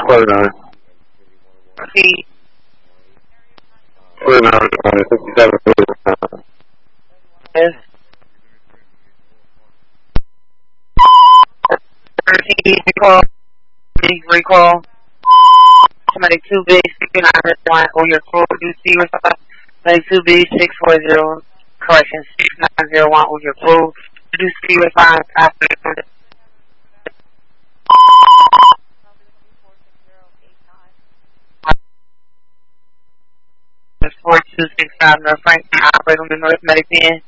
49. Repeat. 49, 67. Yes. Repeat. Recall. Somebody 2B 6901 on your call. Do see response. Somebody 2B 640. Correction 6901 on your call. Do see response after. 4265 North Franklin, operate on the North Medic 10.